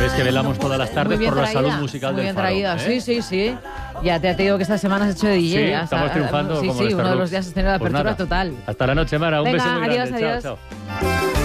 ves que velamos todas las tardes por la salud musical del Faro. Muy bien traída, sí. Ya te digo que esta semana has hecho de DJ. Sí, estamos triunfando. Sí, uno de los días has tenido la apertura total. Hasta la noche, Mara. Un beso muy grande. Adiós. Chao.